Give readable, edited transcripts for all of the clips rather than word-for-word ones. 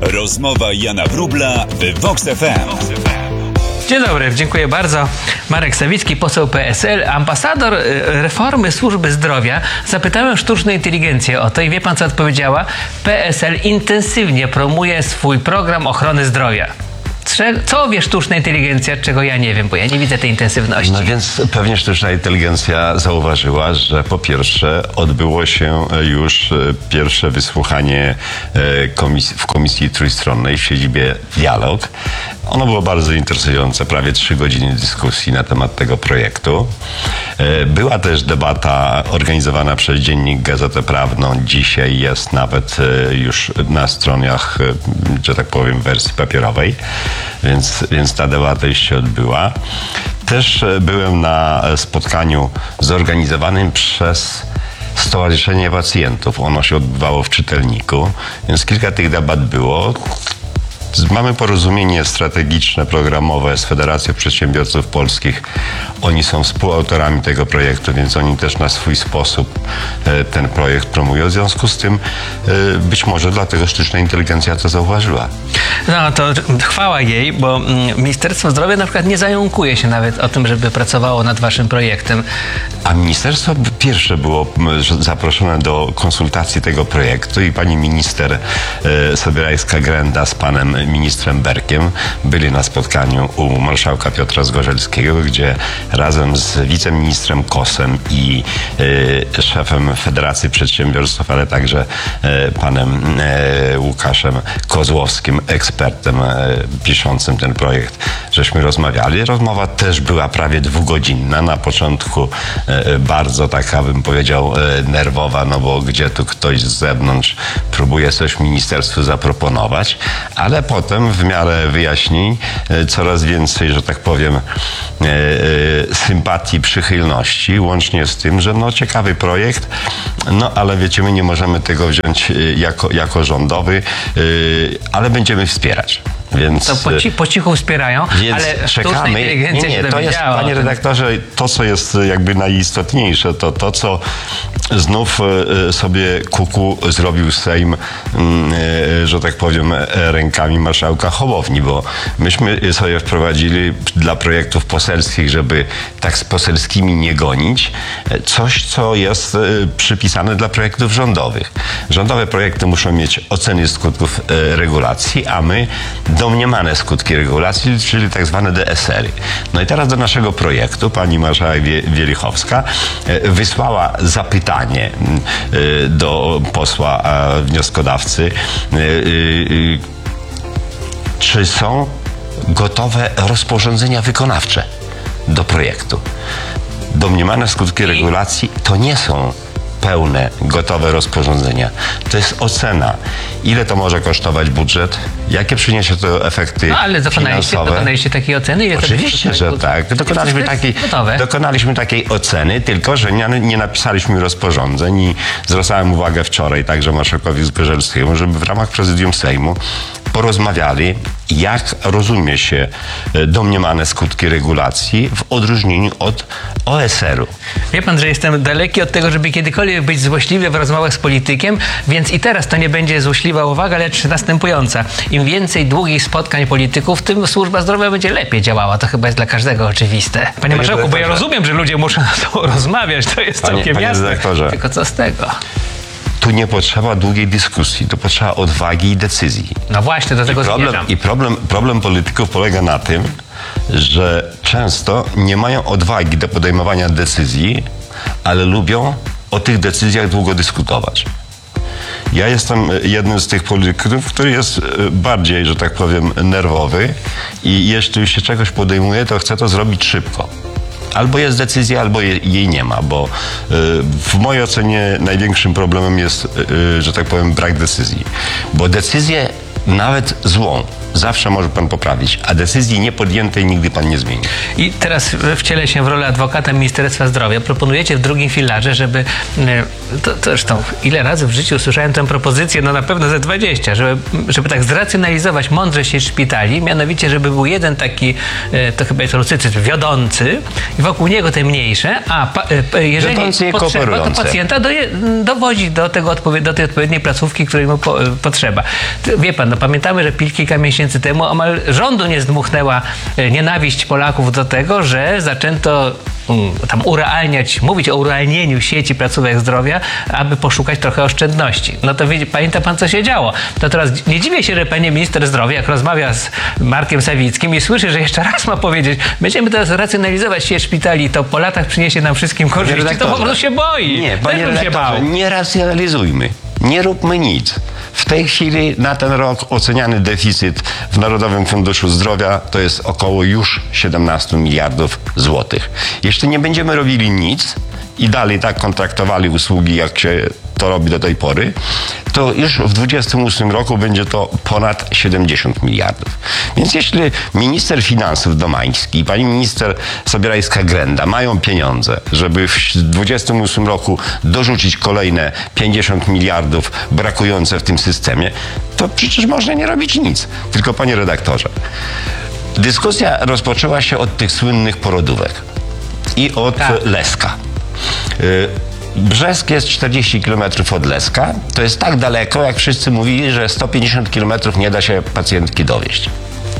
Rozmowa Jana Wróbla w Vox FM. Dzień dobry, dziękuję bardzo. Marek Sawicki, poseł PSL, ambasador reformy służby zdrowia. Zapytałem sztuczną inteligencję o to i wie pan, co odpowiedziała? PSL intensywnie promuje swój program ochrony zdrowia. Co wie sztuczna inteligencja, czego ja nie wiem, bo ja nie widzę tej intensywności. No więc pewnie sztuczna inteligencja zauważyła, że po pierwsze odbyło się już pierwsze wysłuchanie w komisji trójstronnej w siedzibie Dialog. Ono było bardzo interesujące, prawie 3 godziny dyskusji na temat tego projektu. Była też debata organizowana przez Dziennik Gazetę Prawną. Dzisiaj jest nawet już na stronach, że tak powiem, wersji papierowej, więc ta debata już się odbyła. Też byłem na spotkaniu zorganizowanym przez Stowarzyszenie Pacjentów. Ono się odbywało w Czytelniku, więc kilka tych debat było. Mamy porozumienie strategiczne, programowe z Federacją Przedsiębiorców Polskich. Oni są współautorami tego projektu, więc oni też na swój sposób ten projekt promują. W związku z tym być może dlatego sztuczna inteligencja to zauważyła. No to chwała jej, bo Ministerstwo Zdrowia na przykład nie zająkuje się nawet o tym, żeby pracowało nad waszym projektem. A ministerstwo pierwsze było zaproszone do konsultacji tego projektu i pani minister Sobierajska-Grenda z panem ministrem Berkiem byli na spotkaniu u marszałka Piotra Zgorzelskiego, gdzie razem z wiceministrem Kosem i szefem Federacji Przedsiębiorców, ale także panem Łukaszem Kozłowskim, ekspertem piszącym ten projekt, żeśmy rozmawiali. Rozmowa też była prawie 2-godzinna. Na początku bardzo taka, bym powiedział, nerwowa, no bo gdzie tu ktoś z zewnątrz próbuje coś ministerstwu zaproponować, ale potem w miarę wyjaśnień coraz więcej, że tak powiem, sympatii, przychylności, łącznie z tym, że no ciekawy projekt, no ale wiecie, my nie możemy tego wziąć jako rządowy, ale będziemy wspierać. Więc, to po cichu wspierają, ale czekamy. Nie, to jest, panie redaktorze, to co jest jakby najistotniejsze, to co znów sobie kuku zrobił Sejm, że tak powiem, rękami marszałka Hołowni, bo myśmy sobie wprowadzili dla projektów poselskich, żeby tak z poselskimi nie gonić, coś, co jest przypisane dla projektów rządowych. Rządowe projekty muszą mieć oceny skutków regulacji, a my domniemane skutki regulacji, czyli tak zwane DSR-y. No i teraz do naszego projektu pani marszałek Wielichowska wysłała zapytanie do posła wnioskodawcy, czy są gotowe rozporządzenia wykonawcze do projektu. Domniemane skutki regulacji to nie są pełne, gotowe rozporządzenia. To jest ocena. Ile to może kosztować budżet? Jakie przyniesie to efekty finansowe? Dokonaliście takiej oceny? Oczywiście, że tak. Dokonaliśmy takiej oceny, tylko że nie napisaliśmy rozporządzeń i zwracałem uwagę wczoraj także marszałkowi Zgorzelskiemu, żeby w ramach prezydium Sejmu porozmawiali, jak rozumie się domniemane skutki regulacji w odróżnieniu od OSR-u. Wie pan, że jestem daleki od tego, żeby kiedykolwiek być złośliwy w rozmowach z politykiem, więc i teraz to nie będzie złośliwa uwaga, lecz następująca. Im więcej długich spotkań polityków, tym służba zdrowia będzie lepiej działała. To chyba jest dla każdego oczywiste. Panie marszałku, bo ja rozumiem, że ludzie muszą na to rozmawiać, to jest całkiem jasne. Tylko co z tego? Tu nie potrzeba długiej dyskusji, tu potrzeba odwagi i decyzji. No właśnie, do tego zmierzam. I problem polityków polega na tym, że często nie mają odwagi do podejmowania decyzji, ale lubią o tych decyzjach długo dyskutować. Ja jestem jednym z tych polityków, który jest bardziej, że tak powiem, nerwowy i jeśli się czegoś podejmuje, to chce to zrobić szybko. Albo jest decyzja, albo jej nie ma, bo w mojej ocenie największym problemem jest, że tak powiem, brak decyzji. Bo decyzję nawet złą zawsze może pan poprawić, a decyzji niepodjętej nigdy pan nie zmieni. I teraz wcielę się w rolę adwokata Ministerstwa Zdrowia. Proponujecie w drugim filarze, żeby... To zresztą, ile razy w życiu słyszałem tę propozycję, no na pewno ze 20, żeby tak zracjonalizować mądrze sieć szpitali, mianowicie, żeby był jeden taki, to chyba jest rucycyzm, wiodący i wokół niego te mniejsze, a jeżeli potrzeba, to pacjenta dowozi do tej odpowiedniej placówki, której mu potrzeba. Wie pan, no pamiętamy, że kilka miesięcy temu omal rządu nie zdmuchnęła nienawiść Polaków do tego, że zaczęto tam mówić o urealnieniu sieci placówek zdrowia, aby poszukać trochę oszczędności. No to pamięta pan, co się działo. To teraz nie dziwię się, że pani minister zdrowia, jak rozmawia z Markiem Sawickim i słyszy, że jeszcze raz ma powiedzieć, będziemy teraz racjonalizować sieć szpitali, to po latach przyniesie nam wszystkim korzyści, to po prostu się boi. Nie, panie redaktorze, nie racjonalizujmy. Nie róbmy nic. W tej chwili na ten rok oceniany deficyt w Narodowym Funduszu Zdrowia to jest około już 17 miliardów złotych. Jeśli nie będziemy robili nic i dalej tak kontraktowali usługi, jak się to robi do tej pory, to już w 2028 roku będzie to ponad 70 miliardów. Więc jeśli minister finansów Domański i pani minister Sobierajska-Grenda mają pieniądze, żeby w 2028 roku dorzucić kolejne 50 miliardów brakujące w tym systemie, to przecież można nie robić nic. Tylko, panie redaktorze, dyskusja rozpoczęła się od tych słynnych porodówek i od Leska. Brzesk jest 40 km od Leska. To jest tak daleko, jak wszyscy mówili, że 150 km nie da się pacjentki dowieźć.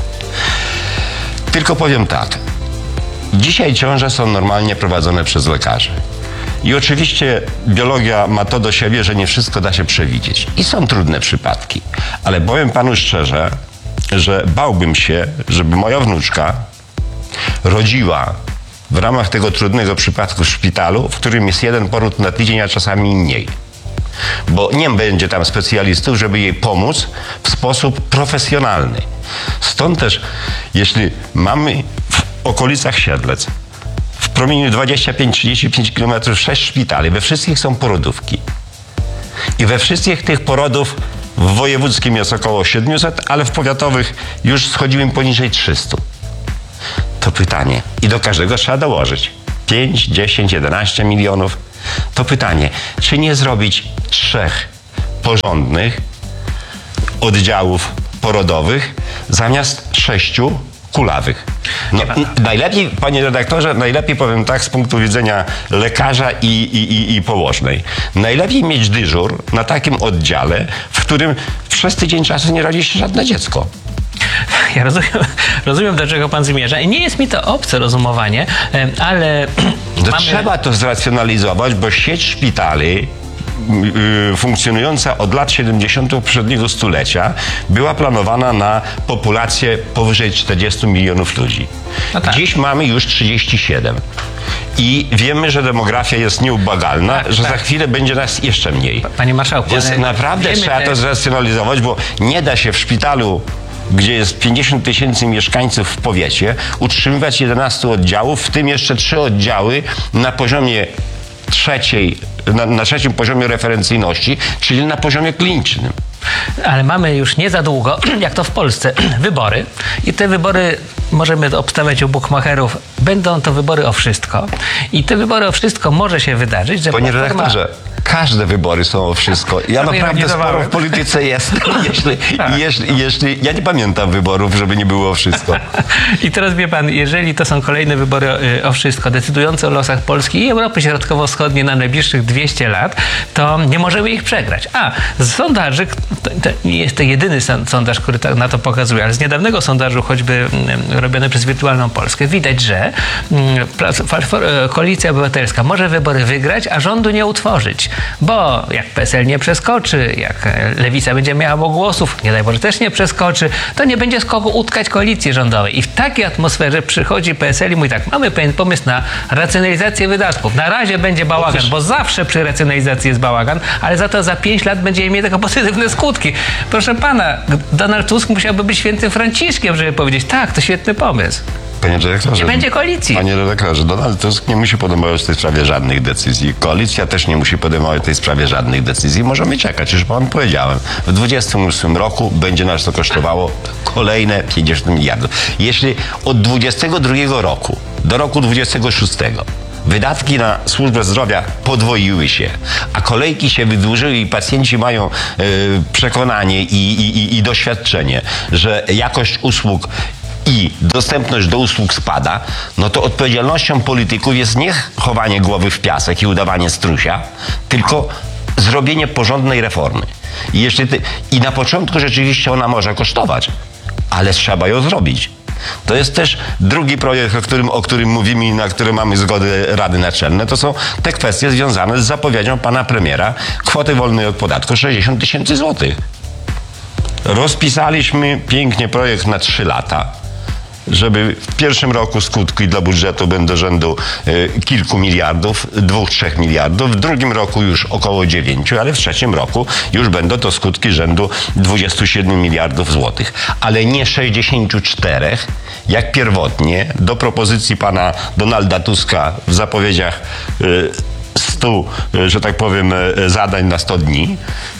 Tylko powiem tak. Dzisiaj ciąże są normalnie prowadzone przez lekarzy. I oczywiście biologia ma to do siebie, że nie wszystko da się przewidzieć. I są trudne przypadki. Ale powiem panu szczerze, że bałbym się, żeby moja wnuczka rodziła w ramach tego trudnego przypadku w szpitalu, w którym jest jeden poród na tydzień, a czasami mniej. Bo nie będzie tam specjalistów, żeby jej pomóc w sposób profesjonalny. Stąd też, jeśli mamy w okolicach Siedlec w promieniu 25-35 km 6 szpitali, we wszystkich są porodówki. I we wszystkich tych porodów w wojewódzkim jest około 700, ale w powiatowych już schodziłem poniżej 300. To pytanie. I do każdego trzeba dołożyć 5, 10, 11 milionów. To pytanie, czy nie zrobić 3 porządnych oddziałów porodowych zamiast 6 kulawych? No, najlepiej, panie redaktorze, najlepiej powiem tak z punktu widzenia lekarza i położnej. Najlepiej mieć dyżur na takim oddziale, w którym przez tydzień czasu nie rodzi się żadne dziecko. Ja rozumiem, do czego pan zmierza. I nie jest mi to obce rozumowanie, ale trzeba to zracjonalizować, bo sieć szpitali funkcjonująca od lat 70. poprzedniego stulecia była planowana na populację powyżej 40 milionów ludzi. No tak. Dziś mamy już 37. I wiemy, że demografia jest nieubłagalna, że za chwilę będzie nas jeszcze mniej. Panie marszałku, więc naprawdę trzeba to zracjonalizować, bo nie da się w szpitalu, gdzie jest 50 000 mieszkańców w powiecie, utrzymywać 11 oddziałów, w tym jeszcze 3 oddziały na poziomie na trzecim poziomie referencyjności, czyli na poziomie klinicznym. Ale mamy już nie za długo, jak to w Polsce, wybory. I te wybory możemy obstawiać u bukmacherów. Będą to wybory o wszystko. I te wybory o wszystko może się wydarzyć, że Panie redaktorze, każde wybory są o wszystko. Ja naprawdę sporo w polityce jestem. Ja nie pamiętam wyborów, żeby nie było o wszystko. I teraz wie pan, jeżeli to są kolejne wybory o wszystko, decydujące o losach Polski i Europy Środkowo-Wschodniej na najbliższych 200 lat, to nie możemy ich przegrać. A z sondaży, to nie jest to jedyny sondaż, który na to pokazuje, ale z niedawnego sondażu, choćby robione przez Wirtualną Polskę, widać, że Koalicja Obywatelska może wybory wygrać, a rządu nie utworzyć. Bo jak PSL nie przeskoczy, jak Lewica będzie miała mało głosów, nie daj Boże też nie przeskoczy, to nie będzie z kogo utkać koalicji rządowej. I w takiej atmosferze przychodzi PSL i mówi tak, mamy pewien pomysł na racjonalizację wydatków. Na razie będzie bałagan, bo zawsze przy racjonalizacji jest bałagan, ale za to za 5 lat będziemy mieli tego pozytywne skutki. Proszę pana, Donald Tusk musiałby być świętym Franciszkiem, żeby powiedzieć, tak, to świetny pomysł. Panie dyrektorze, Nie będzie koalicji. Panie redaktorze, Donald Tusk nie musi podejmować w tej sprawie żadnych decyzji. Koalicja też nie musi podejmować w tej sprawie żadnych decyzji. Możemy czekać, już panu powiedziałem. W 2028 roku będzie nas to kosztowało kolejne 50 miliardów. Jeśli od 2022 roku do roku 2026 wydatki na służbę zdrowia podwoiły się, a kolejki się wydłużyły i pacjenci mają przekonanie i doświadczenie, że jakość usług i dostępność do usług spada, no to odpowiedzialnością polityków jest nie chowanie głowy w piasek i udawanie strusia, tylko zrobienie porządnej reformy. I na początku rzeczywiście ona może kosztować, ale trzeba ją zrobić. To jest też drugi projekt, o którym mówimy i na który mamy zgodę Rady Naczelne. To są te kwestie związane z zapowiedzią pana premiera kwoty wolnej od podatku 60 000 złotych. Rozpisaliśmy pięknie projekt na 3 lata, żeby w pierwszym roku skutki dla budżetu będą rzędu kilku miliardów, 2-3 miliardów, w drugim roku już około 9, ale w trzecim roku już będą to skutki rzędu 27 miliardów złotych. Ale nie 64, jak pierwotnie do propozycji pana Donalda Tuska w zapowiedziach 100, że tak powiem, zadań na 100 dni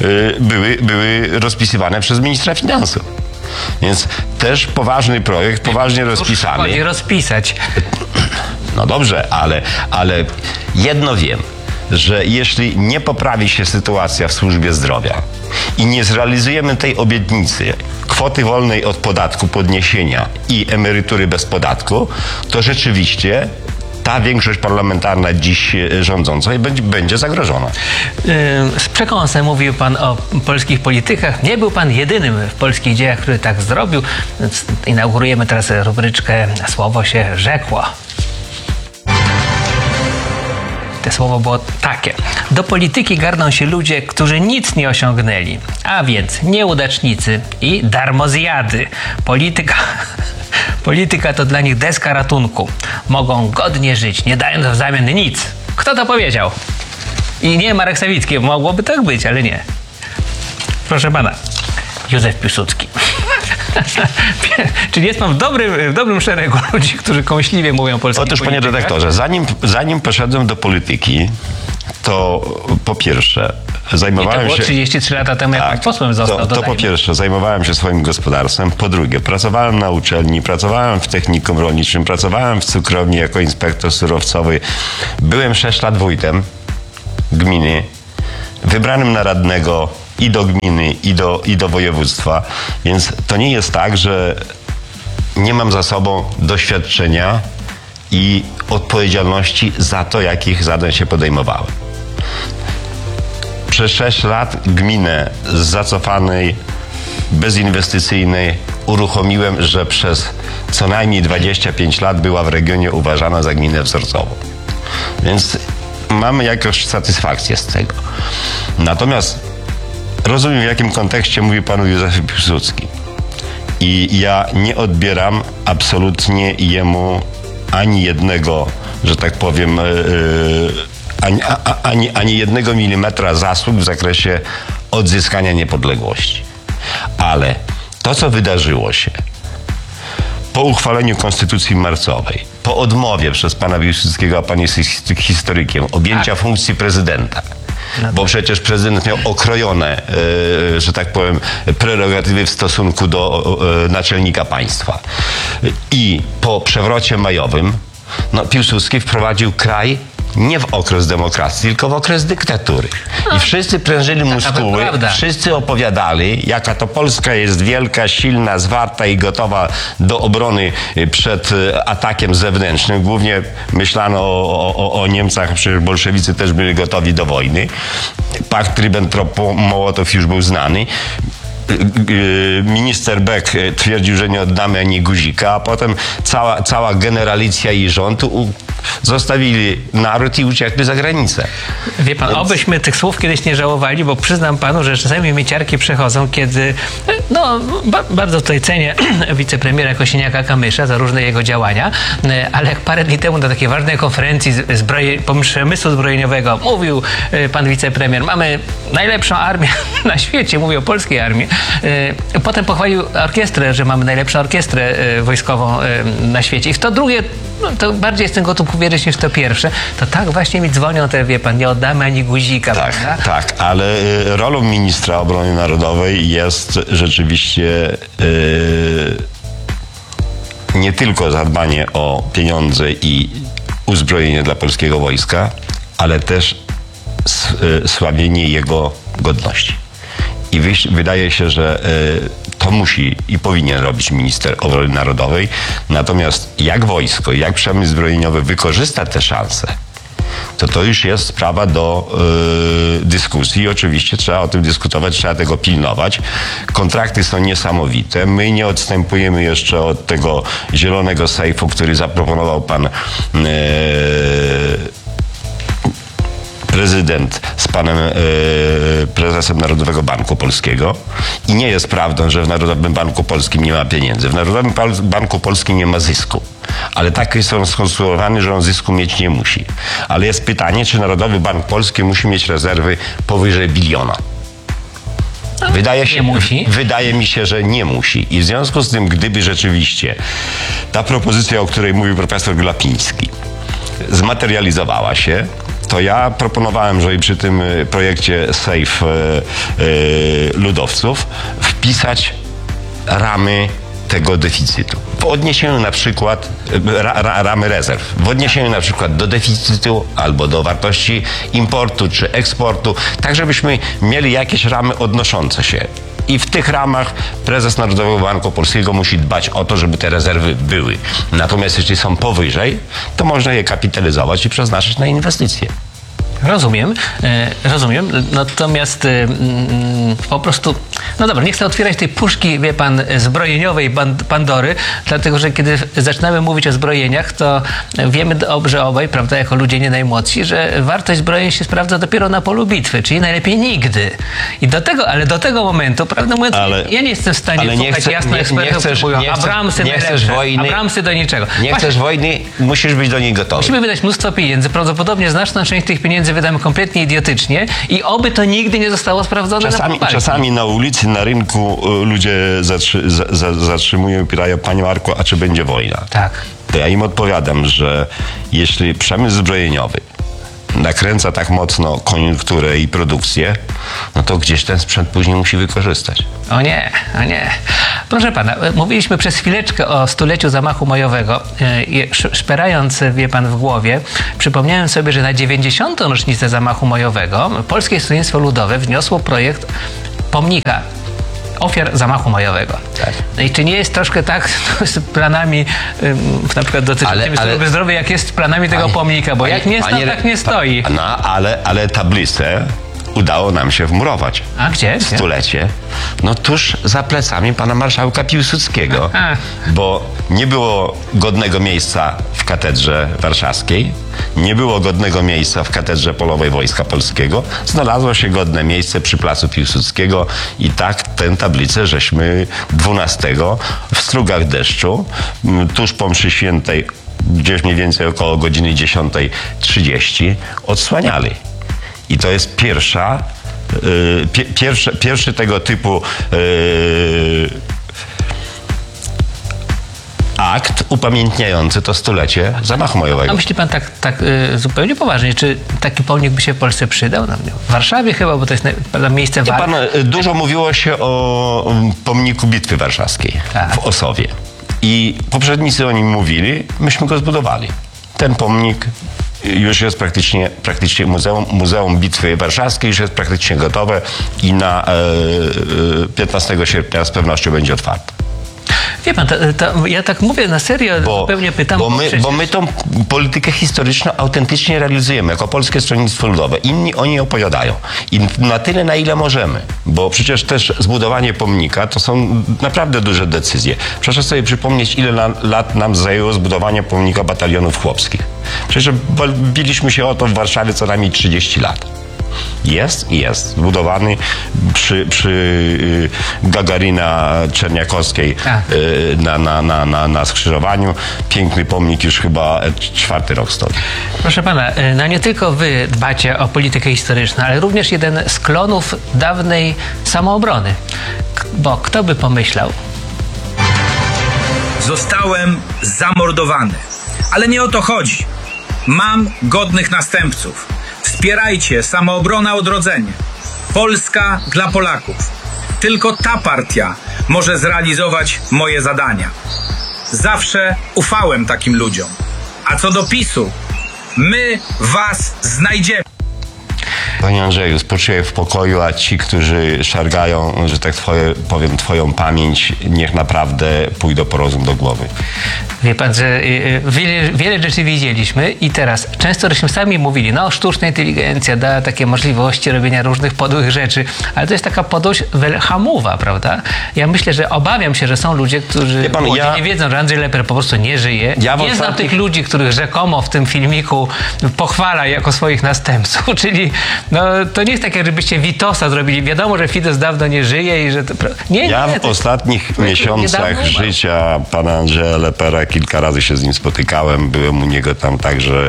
były rozpisywane przez ministra finansów. Więc też poważny projekt, poważnie rozpisany. Chodzi rozpisać. No dobrze, ale jedno wiem, że jeśli nie poprawi się sytuacja w służbie zdrowia i nie zrealizujemy tej obietnicy kwoty wolnej od podatku podniesienia i emerytury bez podatku, to rzeczywiście ta większość parlamentarna dziś rządząca będzie zagrożona. Z przekąsem mówił pan o polskich politykach. Nie był pan jedynym w polskich dziejach, który tak zrobił. Inaugurujemy teraz rubryczkę Słowo się rzekło. Te słowo było takie. Do polityki garną się ludzie, którzy nic nie osiągnęli. A więc nieudacznicy i darmozjady. Polityka to dla nich deska ratunku. Mogą godnie żyć, nie dając w zamian nic. Kto to powiedział? I nie Marek Sawicki. Mogłoby tak być, ale nie. Proszę pana. Józef Piłsudski. Czyli jest pan w dobrym szeregu ludzi, którzy kąśliwie mówią o polskiej Otóż, panie redaktorze, zanim poszedłem do polityki, to po pierwsze zajmowałem I to było się... 33 lata temu, jak pan posłem został. To po pierwsze zajmowałem się swoim gospodarstwem, po drugie pracowałem na uczelni, pracowałem w technikum rolniczym, pracowałem w cukrowni jako inspektor surowcowy. Byłem 6 lat wójtem gminy, wybranym na radnego i do gminy, i do województwa. Więc to nie jest tak, że nie mam za sobą doświadczenia i odpowiedzialności za to, jakich zadań się podejmowałem. Przez 6 lat gminę z zacofanej, bezinwestycyjnej uruchomiłem, że przez co najmniej 25 lat była w regionie uważana za gminę wzorcową. Więc mamy jakąś satysfakcję z tego. Natomiast rozumiem, w jakim kontekście mówi pan o Józefie Piłsudskim. I ja nie odbieram absolutnie jemu ani jednego, że tak powiem, ani jednego milimetra zasług w zakresie odzyskania niepodległości. Ale to, co wydarzyło się po uchwaleniu Konstytucji marcowej, po odmowie przez pana Piłsudskiego, a pan jest historykiem, objęcia funkcji prezydenta, bo przecież prezydent miał okrojone, że tak powiem, prerogatywy w stosunku do naczelnika państwa. I po przewrocie majowym Piłsudski wprowadził kraj nie w okres demokracji, tylko w okres dyktatury. I wszyscy prężyli muskuły, wszyscy opowiadali, jaka to Polska jest wielka, silna, zwarta i gotowa do obrony przed atakiem zewnętrznym. Głównie myślano o Niemcach, przecież bolszewicy też byli gotowi do wojny. Pakt Ribbentrop-Mołotow już był znany. Minister Beck twierdził, że nie oddamy ani guzika, a potem cała generalicja i rząd zostawili naród i uciekli za granicę. Wie pan, obyśmy tych słów kiedyś nie żałowali, bo przyznam panu, że czasami mnie ciarki przechodzą, kiedy No, bardzo tutaj cenię wicepremiera Kosiniaka-Kamysza za różne jego działania, ale jak parę dni temu na takiej ważnej konferencji przemysłu zbrojeniowego mówił pan wicepremier, mamy najlepszą armię na świecie, mówił o polskiej armii. Potem pochwalił orkiestrę, że mamy najlepszą orkiestrę wojskową na świecie. I w to drugie, no, to bardziej jestem gotów uwierzyć niż to pierwsze. To tak właśnie mi dzwonią te, wie pan, nie oddamy ani guzika. Tak, prawda? tak, ale rolą ministra obrony narodowej jest rzeczywiście nie tylko zadbanie o pieniądze i uzbrojenie dla polskiego wojska, ale też sławienie jego godności. I wydaje się, że to musi i powinien robić minister obrony narodowej. Natomiast jak wojsko, jak przemysł zbrojeniowy wykorzysta te szanse, to już jest sprawa do dyskusji. Oczywiście trzeba o tym dyskutować, trzeba tego pilnować. Kontrakty są niesamowite. My nie odstępujemy jeszcze od tego zielonego sejfu, który zaproponował pan prezydent z panem prezesem Narodowego Banku Polskiego. I nie jest prawdą, że w Narodowym Banku Polskim nie ma pieniędzy. W Narodowym Banku Polskim nie ma zysku. Ale takie są skonstruowane, że on zysku mieć nie musi. Ale jest pytanie, czy Narodowy Bank Polski musi mieć rezerwy powyżej 1 biliona. Wydaje mi się, że nie musi. I w związku z tym, gdyby rzeczywiście ta propozycja, o której mówił profesor Glapiński, zmaterializowała się, to ja proponowałem, żeby przy tym projekcie SAFE ludowców wpisać ramy tego deficytu. W odniesieniu na przykład ramy rezerw. W odniesieniu na przykład do deficytu albo do wartości importu czy eksportu, tak żebyśmy mieli jakieś ramy odnoszące się. I w tych ramach prezes Narodowego Banku Polskiego musi dbać o to, żeby te rezerwy były. Natomiast jeśli są powyżej, to można je kapitalizować i przeznaczyć na inwestycje. Rozumiem. Natomiast po prostu, no dobra, nie chcę otwierać tej puszki, wie pan, zbrojeniowej Pandory, dlatego, że kiedy zaczynamy mówić o zbrojeniach, to wiemy dobrze obaj, prawda, jako ludzie nie najmłodsi, że wartość zbrojeń się sprawdza dopiero na polu bitwy, czyli najlepiej nigdy. I do tego momentu, prawdę mówiąc, ja nie jestem w stanie słuchać jasno ekspertów, którzy mówią, Abramsy najlepsze, Abramsy do niczego. Nie chcesz wojny, musisz być do niej gotowy. Musimy wydać mnóstwo pieniędzy, prawdopodobnie znaczna część tych pieniędzy wydamy kompletnie idiotycznie i oby to nigdy nie zostało sprawdzone Czasami na ulicy, na rynku ludzie zatrzymują i pytają, panie Marku, a czy będzie wojna? Tak. To ja im odpowiadam, że jeśli przemysł zbrojeniowy nakręca tak mocno koniunkturę i produkcję, no to gdzieś ten sprzęt później musi wykorzystać. O nie. Proszę pana, mówiliśmy przez chwileczkę o stuleciu zamachu majowego. Szperając, wie pan, w głowie, przypomniałem sobie, że na 90. rocznicę zamachu majowego Polskie Stronnictwo Ludowe wniosło projekt pomnika ofiar zamachu majowego. Tak. No i czy nie jest troszkę tak z planami na przykład dotyczącymi służby zdrowia, jak jest z planami tego pomnika, bo jak nie stoi, tak nie stoi. No, ale tablicę udało nam się wmurować. A gdzie? Stulecie. No tuż za plecami pana marszałka Piłsudskiego. Bo nie było godnego miejsca w katedrze warszawskiej, nie było godnego miejsca w katedrze polowej Wojska Polskiego. Znalazło się godne miejsce przy placu Piłsudskiego i tak tę tablicę żeśmy 12 w strugach deszczu, tuż po mszy świętej, gdzieś mniej więcej około godziny 10:30 odsłaniali. I to jest pierwszy tego typu akt upamiętniający to stulecie zamachu majowego. A myśli pan tak zupełnie poważnie, czy taki pomnik by się w Polsce przydał? No, w Warszawie chyba, bo to jest miejsce walki. Dużo mówiło się o pomniku Bitwy Warszawskiej w Osowie. I poprzednicy o nim mówili, myśmy go zbudowali. Ten pomnik już jest praktycznie Muzeum Bitwy Warszawskiej już jest praktycznie gotowe i na 15 sierpnia z pewnością będzie otwarte. Wie pan, ja tak mówię na serio, zupełnie pytam. Bo my tą politykę historyczną autentycznie realizujemy jako Polskie Stronnictwo Ludowe. Inni o niej opowiadają. I na tyle, na ile możemy. Bo przecież też zbudowanie pomnika to są naprawdę duże decyzje. Proszę sobie przypomnieć, ile lat nam zajęło zbudowanie pomnika batalionów chłopskich. Przecież biliśmy się o to w Warszawie co najmniej 30 lat. Jest i jest. Zbudowany przy Gagarina Czerniakowskiej na skrzyżowaniu. Piękny pomnik, już chyba 4. rok stoi. Proszę pana, no nie tylko wy dbacie o politykę historyczną, ale również jeden z klonów dawnej samoobrony. Bo kto by pomyślał? Zostałem zamordowany. Ale nie o to chodzi. Mam godnych następców. Wspierajcie Samoobrona Odrodzenie. Polska dla Polaków. Tylko ta partia może zrealizować moje zadania. Zawsze ufałem takim ludziom. A co do PiS-u, my was znajdziemy. Panie Andrzeju, spoczywaj w pokoju, a ci, którzy szargają, że tak powiem, twoją pamięć, niech naprawdę pójdą po rozum do głowy. Wie pan, że wiele rzeczy widzieliśmy i teraz często żeśmy sami mówili, no sztuczna inteligencja da takie możliwości robienia różnych podłych rzeczy, ale to jest taka podłość hamowa, prawda? Ja myślę, że obawiam się, że są ludzie, którzy nie wiedzą, że Andrzej Leper po prostu nie żyje. Nie znam tych ludzi, których rzekomo w tym filmiku pochwala jako swoich następców, czyli no, to nie jest tak, jakbyście Witosa zrobili. Wiadomo, że Fidesz dawno nie żyje i że to... W ostatnich miesiącach życia pana Andrzeja Lepera kilka razy się z nim spotykałem. Byłem u niego tam także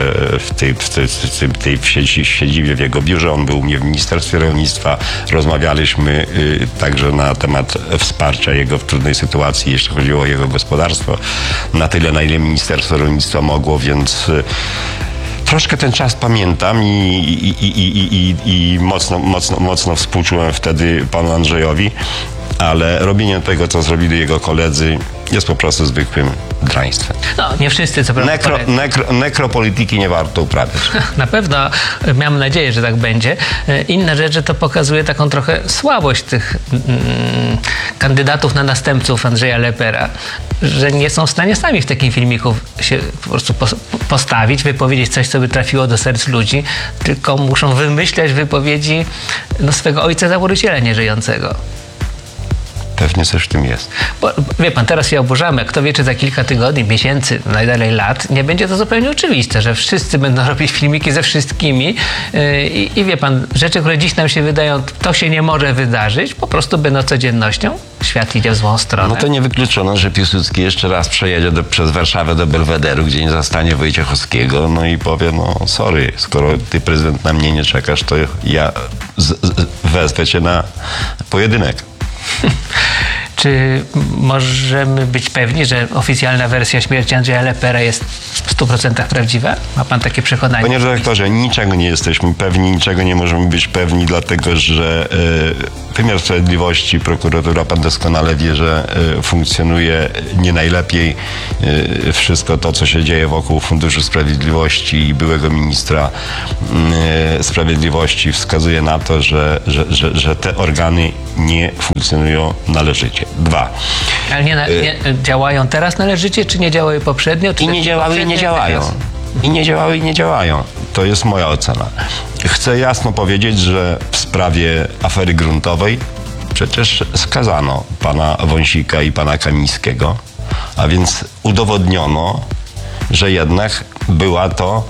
w siedzibie, w jego biurze. On był u mnie w Ministerstwie Rolnictwa. Rozmawialiśmy także na temat wsparcia jego w trudnej sytuacji, jeśli chodziło o jego gospodarstwo. Na tyle, na ile Ministerstwo Rolnictwa mogło, więc... Troszkę ten czas pamiętam i mocno współczułem wtedy panu Andrzejowi, ale robienie tego, co zrobili jego koledzy, jest po prostu zwykłym draństwem. No, nie wszyscy, co prawda. Nekropolityki nie warto uprawiać. Na pewno, mam nadzieję, że tak będzie. Inna rzecz, że to pokazuje taką trochę słabość tych kandydatów na następców Andrzeja Lepera, że nie są w stanie sami w takim filmiku się po prostu postawić, wypowiedzieć coś, co by trafiło do serc ludzi, tylko muszą wymyślać wypowiedzi swego ojca założyciela nieżyjącego. Pewnie coś w tym jest. Bo, wie pan, teraz się oburzamy. Kto wie, czy za kilka tygodni, miesięcy, najdalej lat, nie będzie to zupełnie oczywiste, że wszyscy będą robić filmiki ze wszystkimi i wie pan, rzeczy, które dziś nam się wydają, to się nie może wydarzyć, po prostu będą codziennością. Świat idzie w złą stronę. No to nie wykluczono, że Piłsudski jeszcze raz przejedzie przez Warszawę do Belwederu, gdzie nie zastanie Wojciechowskiego, no i powie, no sorry, skoro ty prezydent na mnie nie czekasz, to ja wezwę cię na pojedynek. Czy możemy być pewni, że oficjalna wersja śmierci Andrzeja Lepera jest w 100% prawdziwa? Ma pan takie przekonanie? Panie redaktorze, niczego nie jesteśmy pewni, niczego nie możemy być pewni, dlatego że wymiar sprawiedliwości, prokuratura, pan doskonale wie, że funkcjonuje nie najlepiej. Wszystko to, co się dzieje wokół Funduszu Sprawiedliwości i byłego ministra sprawiedliwości wskazuje na to, że te organy nie funkcjonują należycie. 2. Ale nie działają teraz należycie, czy nie działały poprzednio? Czy I nie działały i nie działają. I nie działały i nie działają. To jest moja ocena. Chcę jasno powiedzieć, że w sprawie afery gruntowej przecież skazano pana Wąsika i pana Kamińskiego, a więc udowodniono, że jednak była to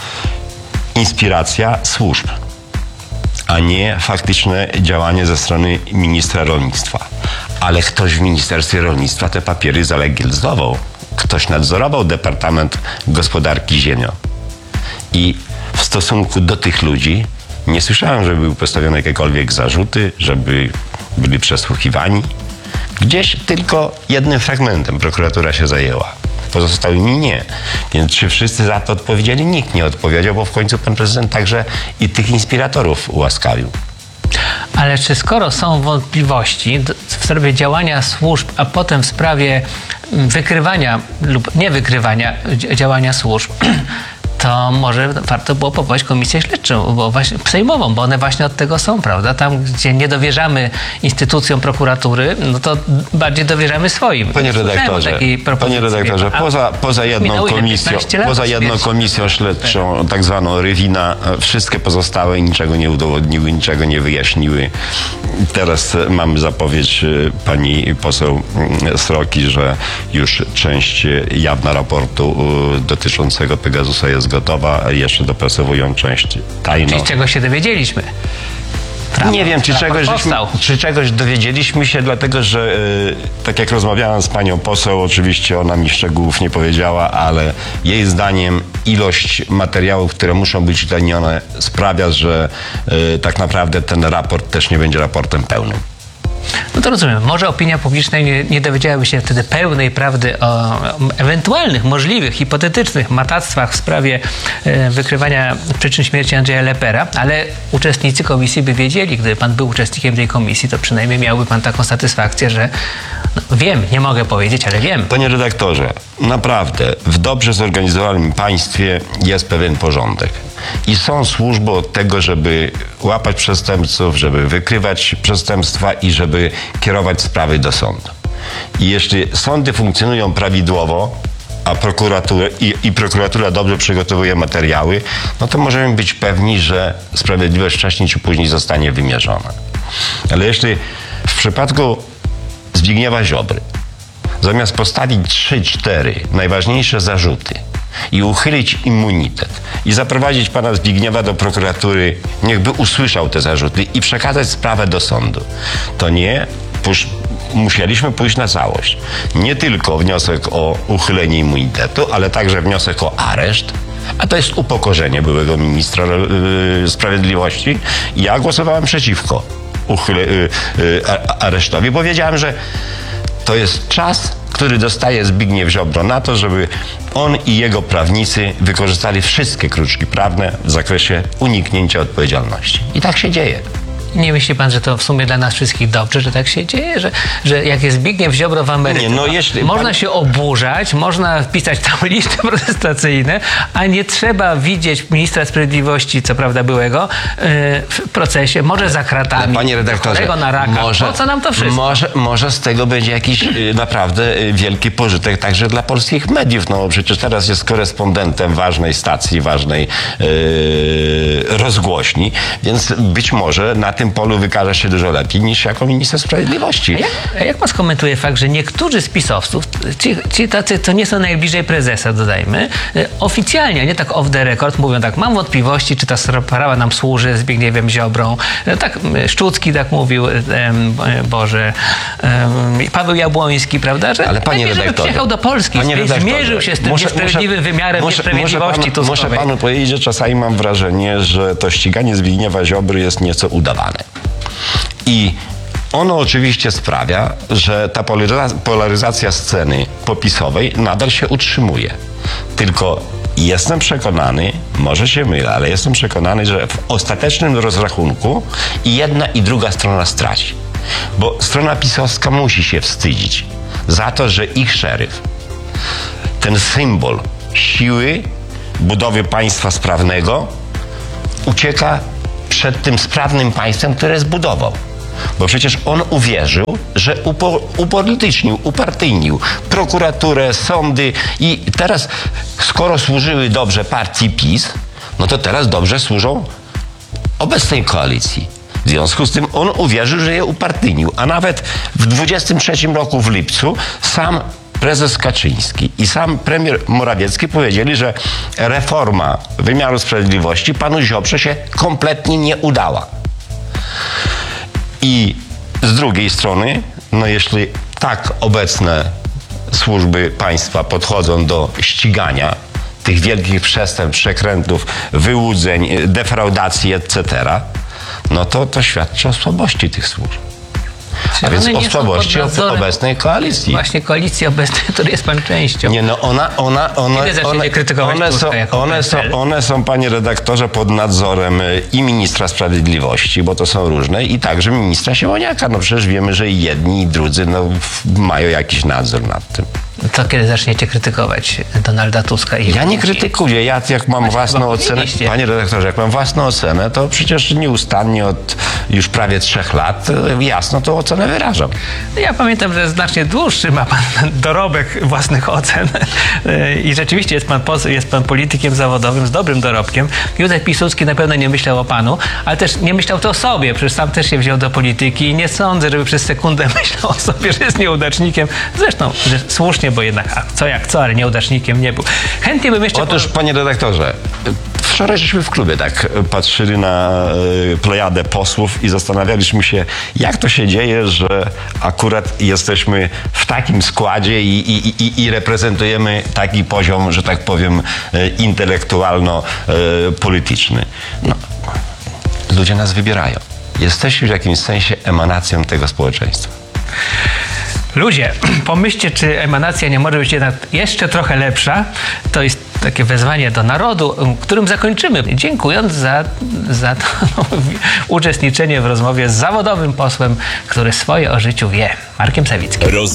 inspiracja służb, a nie faktyczne działanie ze strony ministra rolnictwa. Ale ktoś w Ministerstwie Rolnictwa te papiery zalegalizował. Ktoś nadzorował Departament Gospodarki Ziemią. I w stosunku do tych ludzi nie słyszałem, żeby były postawione jakiekolwiek zarzuty, żeby byli przesłuchiwani. Gdzieś tylko jednym fragmentem prokuratura się zajęła. Pozostałymi nie. Więc czy wszyscy za to odpowiedzieli? Nikt nie odpowiedział, bo w końcu pan prezydent także i tych inspiratorów ułaskawił. Ale czy skoro są wątpliwości w sprawie działania służb, a potem w sprawie wykrywania lub niewykrywania działania służb, to może warto było powołać komisję śledczą, sejmową, bo one właśnie od tego są, prawda? Tam, gdzie nie dowierzamy instytucjom prokuratury, no to bardziej dowierzamy swoim. Panie redaktorze, poza jedną komisją śledczą, tak zwaną Rywina, wszystkie pozostałe niczego nie udowodniły, niczego nie wyjaśniły. Teraz mamy zapowiedź pani poseł Sroki, że już część jawna raportu dotyczącego Pegasusa jest gotowa, jeszcze dopracowują część tajną. Czyli czego się dowiedzieliśmy? Nie wiem, czy czegoś dowiedzieliśmy się, dlatego że tak jak rozmawiałam z panią poseł, oczywiście ona mi szczegółów nie powiedziała, ale jej zdaniem ilość materiałów, które muszą być utajnione, sprawia, że tak naprawdę ten raport też nie będzie raportem pełnym. No to rozumiem. Może opinia publiczna nie dowiedziałaby się wtedy pełnej prawdy o ewentualnych, możliwych, hipotetycznych matactwach w sprawie wykrywania przyczyn śmierci Andrzeja Lepera, ale uczestnicy komisji by wiedzieli, gdyby pan był uczestnikiem tej komisji, to przynajmniej miałby pan taką satysfakcję, że wiem, nie mogę powiedzieć, ale wiem. Panie redaktorze, naprawdę w dobrze zorganizowanym państwie jest pewien porządek. I są służby od tego, żeby łapać przestępców, żeby wykrywać przestępstwa i żeby kierować sprawy do sądu. I jeśli sądy funkcjonują prawidłowo, a prokuratura dobrze przygotowuje materiały, no to możemy być pewni, że sprawiedliwość wcześniej czy później zostanie wymierzona. Ale jeśli w przypadku Zbigniewa Ziobry zamiast postawić 3-4 najważniejsze zarzuty i uchylić immunitet i zaprowadzić pana Zbigniewa do prokuratury, niechby usłyszał te zarzuty i przekazać sprawę do sądu, to nie, musieliśmy pójść na całość. Nie tylko wniosek o uchylenie immunitetu, ale także wniosek o areszt, a to jest upokorzenie byłego ministra sprawiedliwości. Ja głosowałem przeciwko aresztowi, bo wiedziałem, że to jest czas, który dostaje Zbigniew Ziobro na to, żeby on i jego prawnicy wykorzystali wszystkie kruczki prawne w zakresie uniknięcia odpowiedzialności. I tak się dzieje. Nie myśli pan, że to w sumie dla nas wszystkich dobrze, że tak się dzieje? Że jak jest Zbigniew Ziobro w Ameryce, można się oburzać, można wpisać tam listy protestacyjne, a nie trzeba widzieć ministra sprawiedliwości, co prawda byłego, w procesie, może za kratami, panie redaktorze, na raka. Po co nam to wszystko? Może z tego będzie jakiś naprawdę wielki pożytek także dla polskich mediów, no bo przecież teraz jest korespondentem ważnej stacji, ważnej rozgłośni, więc być może na tym polu wykaże się dużo lepiej niż jako minister sprawiedliwości. A jak pan skomentuje fakt, że niektórzy z pisowców, ci tacy, co nie są najbliżej prezesa, dodajmy, oficjalnie, nie tak off the record, mówią tak, mam wątpliwości, czy ta sprawa nam służy Zbigniewem Ziobrą. Tak Szczucki tak mówił, Paweł Jabłoński, prawda? Że ale panie redaktorze, przyjechał do Polski, zmierzył się z tym niesprawiedliwym wymiarem niesprawiedliwości tuskowej. Muszę panu powiedzieć, że czasami mam wrażenie, że to ściganie Zbigniewa Ziobry jest nieco udawane. I ono oczywiście sprawia, że ta polaryzacja sceny popisowej nadal się utrzymuje. Tylko jestem przekonany, może się mylę, ale jestem przekonany, że w ostatecznym rozrachunku i jedna i druga strona straci. Bo strona pisowska musi się wstydzić za to, że ich szeryf, ten symbol siły, budowy państwa sprawnego, ucieka przed tym sprawnym państwem, które zbudował. Bo przecież on uwierzył, że upolitycznił, upartyjnił prokuraturę, sądy i teraz, skoro służyły dobrze partii PiS, no to teraz dobrze służą obecnej koalicji. W związku z tym on uwierzył, że je upartyjnił. A nawet w 23 roku w lipcu sam prezes Kaczyński i sam premier Morawiecki powiedzieli, że reforma wymiaru sprawiedliwości panu Ziobrze się kompletnie nie udała. I z drugiej strony, no jeśli tak obecne służby państwa podchodzą do ścigania tych wielkich przestępstw, przekrętów, wyłudzeń, defraudacji, etc., no to świadczy o słabości tych służb. A więc o słabości obecnej koalicji. Właśnie koalicji obecnej, której jest pan częścią. Nie, no one są, panie redaktorze, pod nadzorem i ministra sprawiedliwości, bo to są różne, i także ministra Siemoniaka. No przecież wiemy, że i jedni, i drudzy mają jakiś nadzór nad tym. To kiedy zaczniecie krytykować Donalda Tuska? Ja nie krytykuję. Ja jak mam własną ocenę, panie redaktorze, jak mam własną ocenę, to przecież nieustannie od już prawie 3 lat jasno tą ocenę wyrażam. Ja pamiętam, że znacznie dłuższy ma pan dorobek własnych ocen i rzeczywiście jest pan politykiem zawodowym z dobrym dorobkiem. Józef Piłsudski na pewno nie myślał o panu, ale też nie myślał to o sobie, przecież sam też się wziął do polityki i nie sądzę, żeby przez sekundę myślał o sobie, że jest nieudacznikiem. Zresztą, że słusznie bo jednak co jak co, ale nieudacznikiem nie był. Chętnie bym jeszcze... Otóż, panie redaktorze, wczoraj żeśmy w klubie tak patrzyli na plejadę posłów i zastanawialiśmy się, jak to się dzieje, że akurat jesteśmy w takim składzie i reprezentujemy taki poziom, że tak powiem, intelektualno-polityczny. No, ludzie nas wybierają. Jesteśmy w jakimś sensie emanacją tego społeczeństwa. Ludzie, pomyślcie, czy emanacja nie może być jednak jeszcze trochę lepsza. To jest takie wezwanie do narodu, którym zakończymy, dziękując za to uczestniczenie w rozmowie z zawodowym posłem, który swoje o życiu wie. Markiem Sawickim.